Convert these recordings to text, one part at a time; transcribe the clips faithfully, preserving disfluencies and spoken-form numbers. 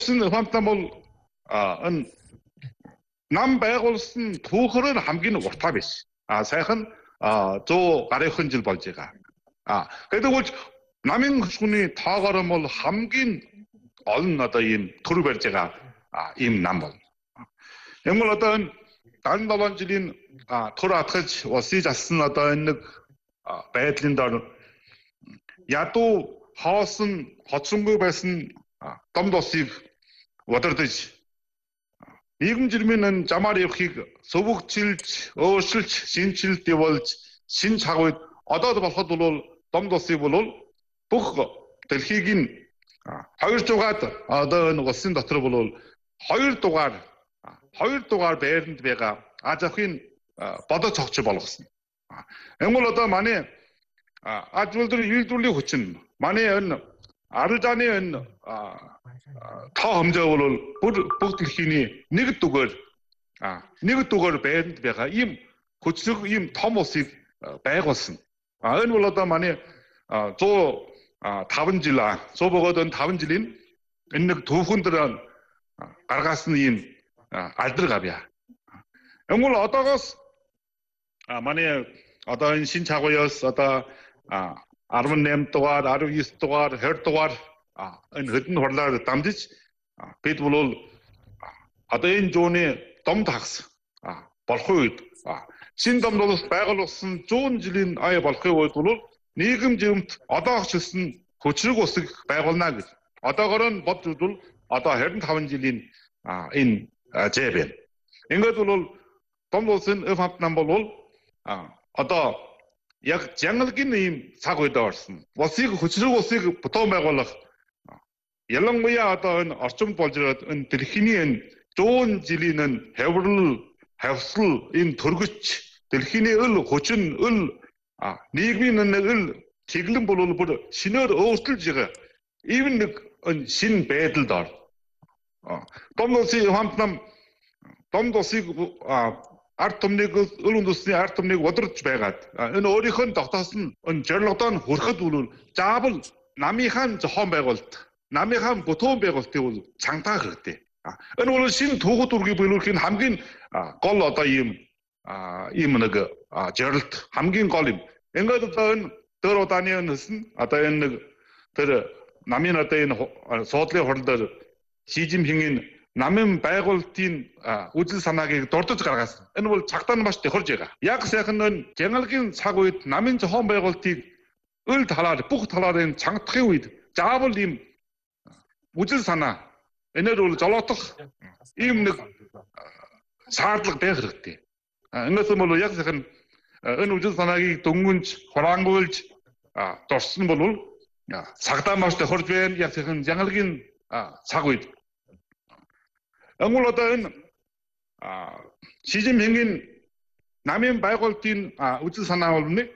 хамтан бол энэ нам байгуулсан түүхээр хамгийн уртаа биш. А сайхан зуун гаруйхан жил болж байгаа. А гэдэг намын хөшгөний тоогоор бол хамгийн олон одоо ийм төр барьж байгаа ийм нам бол. Юм бол одоо энэ дан долоон жилийн төр атгаж улсыг алсан одоо энэ нэг байдлын дор ядуу хоосон хоцронгүй байсан домд улсыг удирдах нийгэм жирмийн жамаар явахыг сувгчилж, өөрчилж, шинжилт явуулж, шинж хагвд одоо болоход бол домд улсыг бол бүх дэлхийг нь хоёр дугаар одоо энэ улсын дотор бол хоёр дугаар хоёр дугаар байранд байгаа аз авахын бодож цогч болгосон. Энэ бол одоо манай аз улсын үйлдвэрлэлийн хүчин манай энэ арилжааны энэ тоо хэмжээ бол бүх дэлхийн нэг дугаар нэг дугаар байранд байгаа ийм хүчрэг ийм том улсыг байгуулсан. Энэ бол одоо манай зуун таван жил зуун бөгөөд энэ таван жилийн энэ нэг түүхэн дээр гаргасан ийм алдраг авъя. Энэ бол одоогоос манай одоо энэ шинж хагуяас одоо арван найман дугаар, арван девь дугаар, двадцать дугаар энэ хэдэн хурлаар дамжиж бид бол одоо энэ зууны домд хагас болохын үед шинэ домд бол байгуулсан зуун жилийн ая болохын үед бол нийгэм жирэмт одоо агчлсан хүчрэг усыг байгуулна гэж. Одоогоор нь бодвол бол одоо двадцать пять жилийн энэ зэ байна. Ингээд бол домд улсын өв хамт нам бол одоо яг жангалгийн ийм цаг үед орсон. Улсыг хүчрэг улсыг бутуун байгуулах ялангуяа одоо энэ орчимд болж ирээд энэ дэлхийн энэ зуун жилийн энэ хаврал, хавсал, энэ төргөч дэлхийн өл хүчин өл нийгмийн нэг өл чиглэн бол бүр шинээр өөрчилж байгаа. Ийм нэг шинэ байдалд ор. Домд улсын хамт нам домд улсыг ард түмнийг өл үндэсний ард түмнийг удирдах байгаад энэ өөрийнх нь тогтоосон энэ зорилгодоо хүрэхэд бол заавал намынхаа зохион байгуулалт, намынхаа бутуун байгуулалтыг бол цангатах хэрэгтэй. Энэ бол шинэ түүхүүд үргийг биелүүлэхийн хамгийн гол одоо ийм ийм нэг зорилт хамгийн гол юм. Ингээд одоо энэ дөр удааны нэсэн одоо энэ нэг тэр намын одоо энэ суудлын хурал дээр Ши Жинпингийн намын байгуулалтын үзэл санааг дурдж гаргасан. Энэ бол цагтаа маш тохирж байгаа. Яг сайхан энэ жангалгийн цаг үед намын зохион байгуулалтыг өл талаар бүх талаар энэ цангадахын үед заавал ийм үзэл санаа энээр бол жолоодох ийм нэг шаардлага байх хэрэгтэй. Энэс бол яг сайхан энэ үзэл санааг дөнгөнж, хураангуйлж дурсан бол цагтаа маш тохирж байна. Яг сайхан жангалгийн цаг үед энэ бол одоо энэ Ши Жинпингийн намын байгуулалтын үзэл санаа бол нэг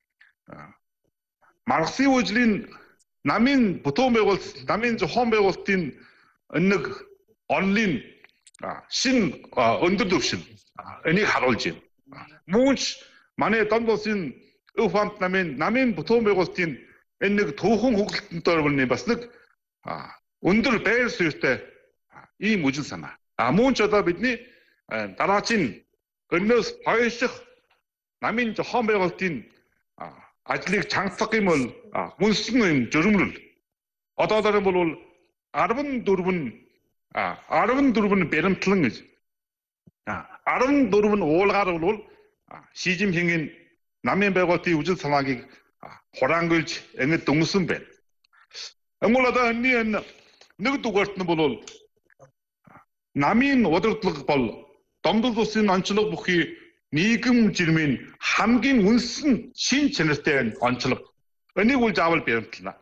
Марксийн үжлийн намын бутуун байгуулалт, намын зохион байгуулалтын нэг онлын шин өндөр түвшин энийг харуулж байна. Мөн ч манай домд улсын өв хамт намын намын бутуун байгуулалтын энэ нэг түүхэн хөгжөлтөнтэй бол бас нэг өндөр байр суурьтай ийм үжил санаа. А мөн ч одоо бидний дараагийн өнөөс хойших намын зохион байгуулалтын ажлыг чангах юм бол мөнсөн юм журмлал. Одоо дараа бол арван дөрвөн арван дөрвөн баримтлан гэж. арван дөрвөн уулгаар бол Ши Жинпингийн намын байгуулалтын үжил санааг хураангуйлж ингэж дүнсэн байна. Амул одоо энэ нэг дугаарт нь бол намын удирдлага бол домд улсын онцлог бүхий нийгэм жирмийн хамгийн үнсэн шин чанартай онцлог. Энийг үл заавал баримтлана.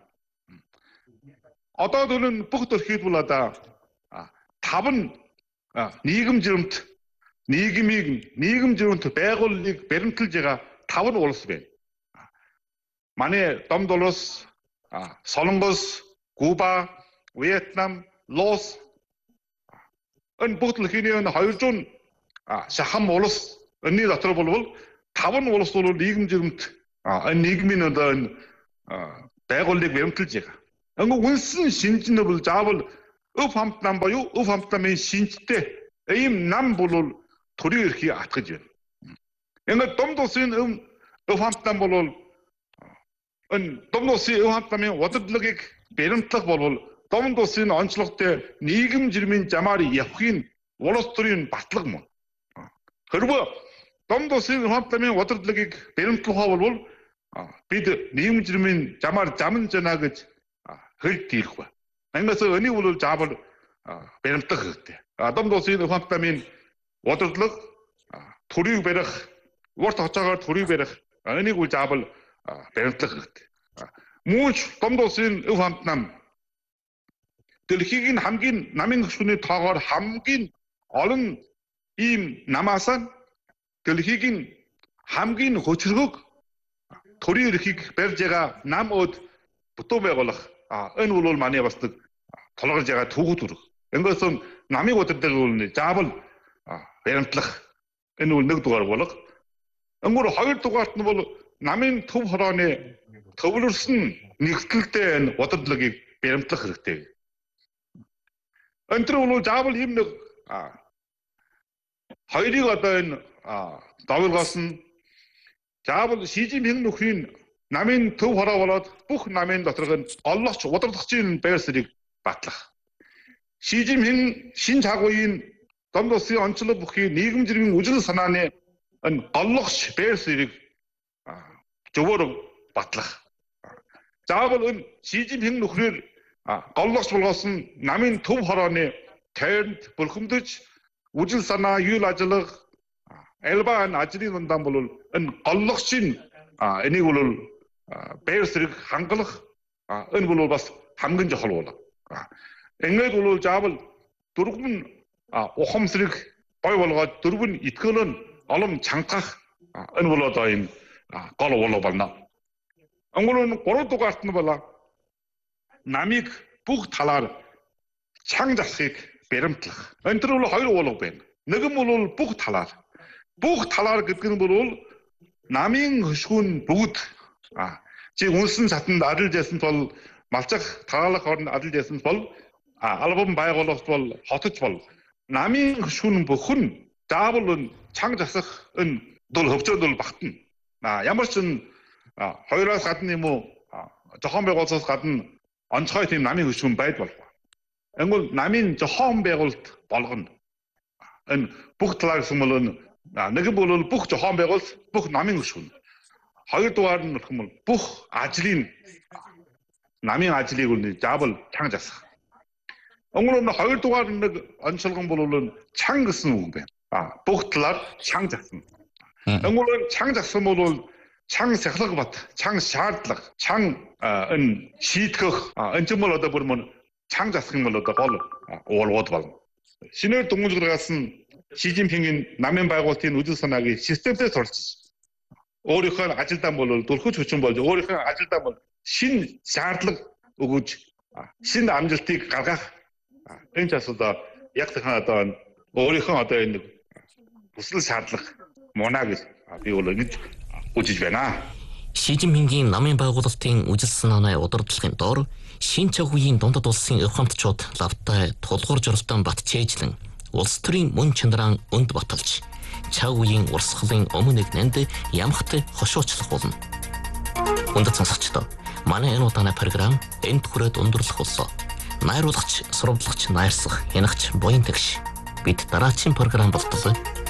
Одоо төлөн бүх төрхийд бол одоо таван нийгэм жирэмт нийгмийг нийгэм жирэмт байгууллагыг баримтлж байгаа таван улс байна. Манай домд улс, Солонгос, Куба, Вьетнам, Лаос энэ бүх дэлхийн хоёрдугаар шахан улс энэний дотор бол таван улс бол нийгэм жирэмт энэ нийгмийн одоо энэ байгууллагыг баримтлж байгаа. Ингээ үнсэн шинжнэ бол заавал өв хамт нам буюу өв хамт намын шинжтэй ийм нам бол төрийн эрхийг атгаж байна. Ингээд Дом улсын өв хамт нам бол энэ Дом улсын өв хамт намын удирдлагыг баримтлах бол Дом улсын онцлогтой нийгэм жирмийн замаар явахын улс төрийн батлага мөн. Хэрвээ Дом улсын өв хамт намын удирдлагыг баримтлах бол бид нийгэм жирмийн замаар замн жана гэж хэлж дийлэх ба. Ангаас өнийг бол заавал баримтлах хэрэгтэй. Дом улсын өв хамт намын удирдлага төрийг барих, урт хугацаагаар төрийг барих энийг бол заавал баримтлах хэрэгтэй. Мөн ч Дом улсын өв хамт нам дэлхийн хамгийн намын хөшгөний тоогоор хамгийн олон ийм намаас дэлхийн хамгийн хөчргөг төрийн эрхийг барьж байгаа нам өд бүтэн байгуулах энэ бол манай бас нэг толгорж байгаа төвхөд төрөг. Ингээс намын удирдлагыг бол заавал баримтлах энэ бол нэг дугаар болох. Өнгөр хоёр дугаарт нь бол намын төв хорооны төвлөрсөн нэгтлэлтэй энэ удирдлагыг баримтлах хэрэгтэй. Энтэр бол заавал ийм нэг хоёрыг одоо энэ давлгаас нь заавал Ши Жинпинг нөхрийн намын төв хороо болоод бүх намын доторх нь оллогч удирдлагчийн байр суурийг батлах. Ши Жинпинг шин чагуугийн Дом улсын онцлог бүхий нийгэм жирмийн үжил санааны энэ оллогч байр суурийг зөвөр батлах. Заавал энэ Ши Жинпинг нөхрөөр голлогч болгоос нь намын төв хорооны тойронд бүрхэмдэж үжил санаа, үйл ажиллагаа, элбаа ажлын дундаа бол энэ голлогчийн энийг бол байр суурийг хангалах энэ бол бас хамгийн чухал бол. Ингээд бол заавал дөрвөн ухамсарыг гой болгоод дөрвөн итгэл нь олон чангах энэ бол одоо энэ гол болоо байна. Өнгөрөн гурав дугаарт нь болоо намыг бүх талаар чанга засахыг баримтлах. Энэ төр бол хоёр уулга байна. Нэг нь бол бүх талаар. Бүх талаар гэдэг нь бол намын хөшгүүн бүгд чи үнсэн сатанд адил жасан бол малцах таалах орнд адил жасан бол албан байгуулалт бол хотч бол намын хөшгүүн бүхэн заавал чанга засах энэ дул хөвчөд бол багтана. Ямар ч хоёроос гадна юм уу зохион байгуулалтаас гадна онцгой тийм намын хөшгүүн байд болов. Ангол намын зохион байгуулалт болгоно. Энэ бүх талаар гэсэн бол нэг нь бол бүх зохион байгуулалт бүх намын хөшгүүн. Хоёр дугаар нь болох юм бол бүх ажлын намын ажлыг үл заавал чанга засах. Өнгөрөн хоёр дугаар нэг онцлогон бол чанга гэсэн үг байна. А бүх талаар чанга засна. Өнгөрөн чанга зассан бол чанга сахилга бат, чанга шаардлага, чанга энэ шийтгэх энэ ч юм бол одоо бүр мөн чанга засах юм бол одоо гол уулууд болно. Шинээр дүнжигрээс нь Ши Жинпингийн намын байгуулалтын үжил санааг системтэй сурч өөрийнхөө ажилдаа бол дөрхөж хүчин болж өөрийнхөө ажилдаа бол шинэ шаардлага өгөж шинэ амжилтыг гаргах энэ ч асуудал яг тэгэхээр одоо өөрийнхөө одоо энэ бүсэл шаардлага мунаа гэж би бол ингэж үзэж байна. Ши Жинпингийн намын байгуулалтын үжил санааны удирдлагын доор шин чагуугийн дундад улсын өв хамтчууд лавтай тулгуур журалдан бат чэйжлэн улс төрийн мөн чанараа өнд баталж чагуугийн урсгалын өмнөг нэнд ямхт хошуучлах болно. Өндөд сонсогчдоо манай энэ удаагийн програм энд хүрээд өндөрлөх боллоо. Найруулагч, сурвалжлагч, найрсах, янагч, буян тэгш бид дараагийн програм болтол